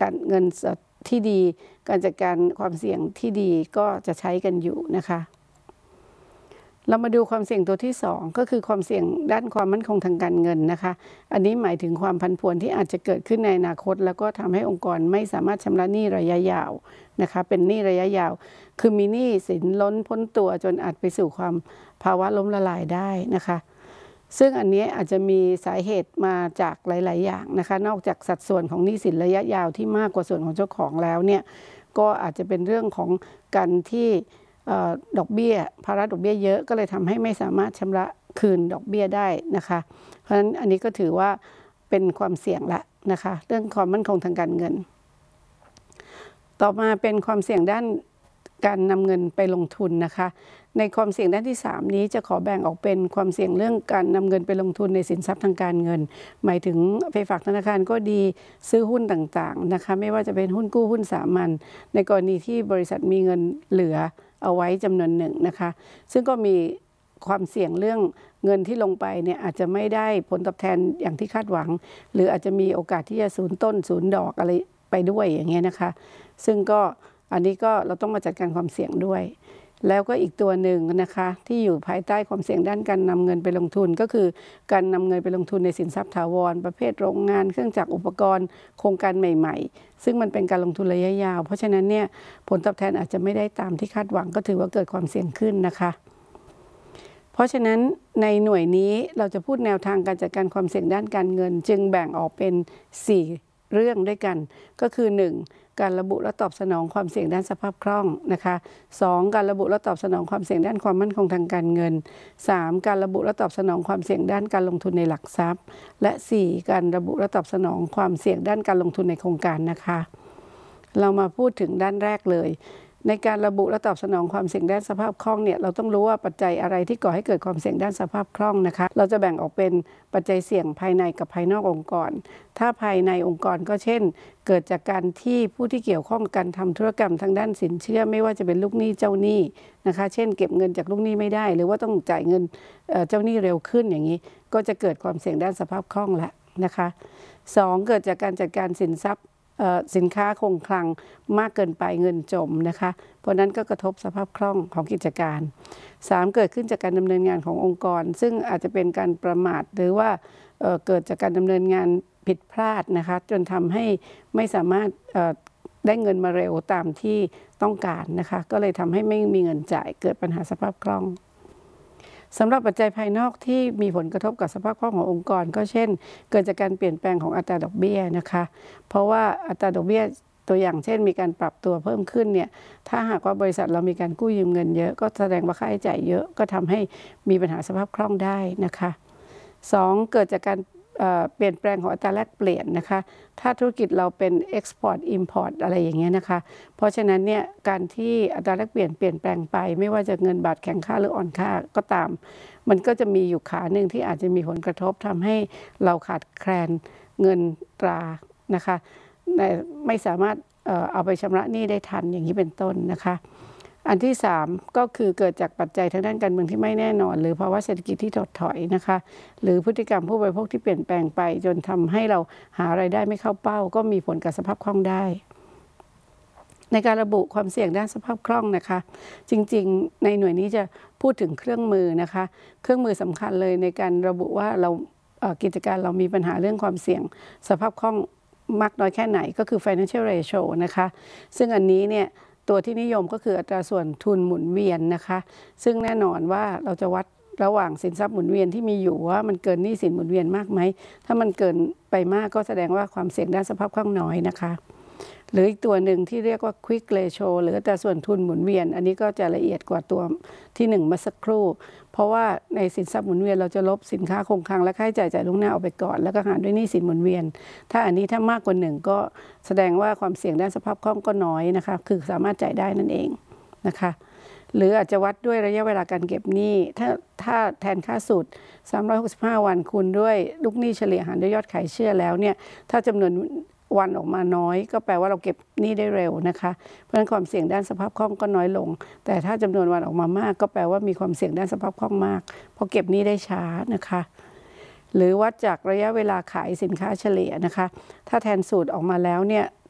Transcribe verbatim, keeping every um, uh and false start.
การเงินที่ดีการจัดการความเสี่ยงที่ดีก็จะใช้กันอยู่นะคะเรามาดูความเสี่ยงตัวที่สองก็คือความเสี่ยงด้านความมั่นคงทางการเงินนะคะอันนี้หมายถึงความผันผวนที่อาจจะเกิดขึ้นในอนาคตแล้วก็ทำให้องค์กรไม่สามารถชำระหนี้ระยะยาวนะคะเป็นหนี้ระยะยาวคือมีหนี้สินล้นพ้นตัวจนอาจไปสู่ความภาวะล้มละลายได้นะคะซึ่งอันนี้อาจจะมีสาเหตุมาจากหลายๆอย่างนะคะนอกจากสัดส่วนของหนี้สินระยะยาวที่มากกว่าส่วนของเจ้าของแล้วเนี่ยก็อาจจะเป็นเรื่องของการที่ดอกเบี้ยภาระดอกเบี้ยเยอะก็เลยทำให้ไม่สามารถชำระคืนดอกเบี้ยได้นะคะเพราะฉะนั้นอันนี้ก็ถือว่าเป็นความเสี่ยงละนะคะเรื่องความมั่นคงทางการเงินต่อมาเป็นความเสี่ยงด้านการนำเงินไปลงทุนนะคะในความเสี่ยงด้านที่สามนี้จะขอแบ่งออกเป็นความเสี่ยงเรื่องการนำเงินไปลงทุนในสินทรัพย์ทางการเงินหมายถึงไปฝากธนาคารก็ดีซื้อหุ้นต่างๆนะคะไม่ว่าจะเป็นหุ้นกู้หุ้นสามัญในกรณีที่บริษัทมีเงินเหลือเอาไว้จำนวนหนึ่งนะคะซึ่งก็มีความเสี่ยงเรื่องเงินที่ลงไปเนี่ยอาจจะไม่ได้ผลตอบแทนอย่างที่คาดหวังหรืออาจจะมีโอกาสที่จะสูญต้นสูญดอกอะไรไปด้วยอย่างเงี้ยนะคะซึ่งก็อันนี้ก็เราต้องมาจัดการความเสี่ยงด้วยแล้วก็อีกตัวหนึ่งนะคะที่อยู่ภายใต้ความเสี่ยงด้านการนำเงินไปลงทุนก็คือการนำเงินไปลงทุนในสินทรัพย์ถาวรประเภทโรงงานเครื่องจักรอุปกรณ์โครงการใหม่ๆซึ่งมันเป็นการลงทุนระยะยาวเพราะฉะนั้นเนี่ยผลตอบแทนอาจจะไม่ได้ตามที่คาดหวังก็ถือว่าเกิดความเสี่ยงขึ้นนะคะเพราะฉะนั้นในหน่วยนี้เราจะพูดแนวทางการจัดการความเสี่ยงด้านการเงินจึงแบ่งออกเป็นสี่เรื่องด้วยกันก็คือหนึ่งการระบุและตอบสนองความเสี่ยงด้านสภาพคล่องนะคะสองการระบุและตอบสนองความเสี่ยงด้านความมั่นคงทางการเงินสามการระบุและตอบสนองความเสี่ยงด้านการลงทุนในหลักทรัพย์และสี่การระบุและตอบสนองความเสี่ยงด้านการลงทุนในโครงการนะคะเรามาพูดถึงด้านแรกเลยในการระบุและตอบสนองความเสี่ยงด้านสภาพคล่องเนี่ยเราต้องรู้ว่าปัจจัยอะไรที่ก่อให้เกิดความเสี่ยงด้านสภาพคล่องนะคะเราจะแบ่งออกเป็นปัจจัยเสี่ยงภายในกับภายนอกองค์กรถ้าภายในองค์กรก็เช่นเกิดจากการที่ผู้ที่เกี่ยวข้องกับการทำธุรกรรมทางด้านสินเชื่อไม่ว่าจะเป็นลูกหนี้เจ้าหนี้นะคะเช่นเก็บเงินจากลูกหนี้ไม่ได้หรือว่าต้องจ่ายเงินเจ้าหนี้เร็วขึ้นอย่างนี้ก็จะเกิดความเสี่ยงด้านสภาพคล่องแล้วนะคะสองเกิดจากการจัดการสินทรัพย์สินค้าคงคลังมากเกินไปเงินจมนะคะเพราะนั้นก็กระทบสภาพคล่องของกิจการสามเกิดขึ้นจากการดำเนินงานขององค์กรซึ่งอาจจะเป็นการประมาทหรือว่า เ, เกิดจากการดำเนินงานผิดพลาดนะคะจนทำให้ไม่สามารถได้เงินมาเร็วตามที่ต้องการนะคะก็เลยทำให้ไม่มีเงินจ่ายเกิดปัญหาสภาพคล่องสำหรับปัจจัยภายนอกที่มีผลกระทบกับสภาพคล่องขององค์กรก็เช่นเกิดจากการเปลี่ยนแปลงของอัตราดอกเบี้ยนะคะเพราะว่าอัตราดอกเบี้ยตัวอย่างเช่นมีการปรับตัวเพิ่มขึ้นเนี่ยถ้าหากว่าบริษัทเรามีการกู้ยืมเงินเยอะก็แสดงว่าค่าใช้จ่ายเยอะก็ทำให้มีปัญหาสภาพคล่องได้นะคะสองเกิดจากการเปลี่ยนแปลงของอัตราแลกเปลี่ยนนะคะถ้าธุรกิจเราเป็น export import อะไรอย่างเงี้ยนะคะเพราะฉะนั้นเนี่ยการที่อัตราแลกเปลี่ยนเปลี่ยนแปลงไปไม่ว่าจะเงินบาทแข็งค่าหรืออ่อนค่าก็ตามมันก็จะมีอยู่ขาหนึ่งที่อาจจะมีผลกระทบทำให้เราขาดแคลนเงินตรานะคะไม่สามารถเอาไปชำระหนี้ได้ทันอย่างนี้เป็นต้นนะคะอันที่สามก็คือเกิดจากปัจจัยทางด้านการเมืองที่ไม่แน่นอนหรือภาวะเศรษฐกิจที่ถดถอยนะคะหรือพฤติกรรมผู้บริโภคที่เปลี่ยนแปลงไปจนทำให้เราหารายได้ไม่เข้าเป้าก็มีผลกับสภาพคล่องได้ในการระบุความเสี่ยงด้านสภาพคล่องนะคะจริงๆในหน่วยนี้จะพูดถึงเครื่องมือนะคะเครื่องมือสำคัญเลยในการระบุว่าเรากิจการเรามีปัญหาเรื่องความเสี่ยงสภาพคล่องมากน้อยแค่ไหนก็คือ financial ratio นะคะซึ่งอันนี้เนี่ยตัวที่นิยมก็คืออัตราส่วนทุนหมุนเวียนนะคะซึ่งแน่นอนว่าเราจะวัดระหว่างสินทรัพย์หมุนเวียนที่มีอยู่ว่ามันเกินหนี้สินหมุนเวียนมากไหมถ้ามันเกินไปมากก็แสดงว่าความเสี่ยงด้านสภาพคล่องน้อยนะคะหรืออีกตัวหนึ่งที่เรียกว่า quick ratio หรืออัตราส่วนทุนหมุนเวียนอันนี้ก็จะละเอียดกว่าตัวที่หนึ่งเมื่อสักครู่เพราะว่าในสินทรัพย์หมุนเวียนเราจะลบสินค้าคงคลังและค่าใช้จ่ายจ่ายล่วงหน้าออกไปก่อนแล้วก็หารด้วยหนี้สินหมุนเวียนถ้าอันนี้ถ้ามากกว่าหนึ่งก็แสดงว่าความเสี่ยงด้านสภาพคล่องก็น้อยนะคะคือสามารถจ่ายได้นั่นเองนะคะหรืออาจจะวัดด้วยระยะเวลาการเก็บหนี้ถ้าถ้าแทนค่าสูตรสามร้อยหกสิบห้าวันคูณด้วยลูกหนี้เฉลี่ยหารด้วยยอดขายเชื่อแล้วเนี่ยถ้าจำนวนวันออกมาน้อยก็แปลว่าเราเก็บหนี้ได้เร็วนะคะเพราะฉะนั้นความเสี่ยงด้านสภาพคล่องก็น้อยลงแต่ถ้าจำนวนวันออกมามากก็แปลว่ามีความเสี่ยงด้านสภาพคล่องมากเพราะเก็บหนี้ได้ช้านะคะหรือวัดจากระยะเวลาขายสินค้าเฉลี่ยนะคะถ้าแทนสูตรออกมาแล้วเนี่ย